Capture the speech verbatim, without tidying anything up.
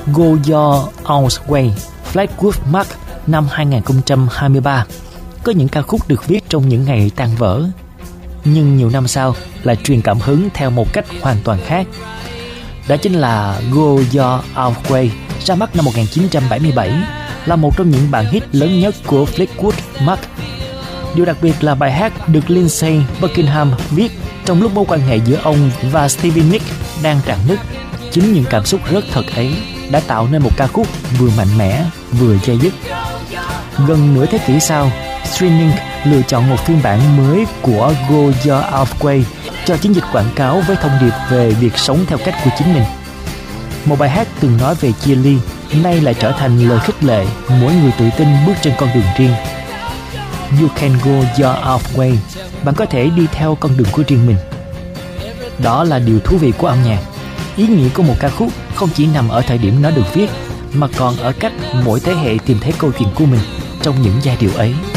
Go Your Own Way, Fleetwood Mac năm hai không hai ba. Có những ca khúc được viết trong những ngày tan vỡ, nhưng nhiều năm sau lại truyền cảm hứng theo một cách hoàn toàn khác. Đó chính là Go Your Own Way, ra mắt năm một nghìn chín trăm bảy mươi bảy, là một trong những bản hit lớn nhất của Fleetwood Mac. Điều đặc biệt là bài hát được Lindsey Buckingham viết trong lúc mối quan hệ giữa ông và Stevie Nicks đang rạn nứt. Chính những cảm xúc rất thật ấy đã tạo nên một ca khúc vừa mạnh mẽ vừa dai dứt. Gần nửa thế kỷ sau, Streaming lựa chọn một phiên bản mới của Go Your Own Way cho chiến dịch quảng cáo với thông điệp về việc sống theo cách của chính mình. Một bài hát từng nói về chia ly, nay lại trở thành lời khích lệ mỗi người tự tin bước trên con đường riêng. You can go your own way, bạn có thể đi theo con đường của riêng mình. Đó là điều thú vị của âm nhạc. Ý nghĩa của một ca khúc không chỉ nằm ở thời điểm nó được viết, mà còn ở cách mỗi thế hệ tìm thấy câu chuyện của mình trong những giai điệu ấy.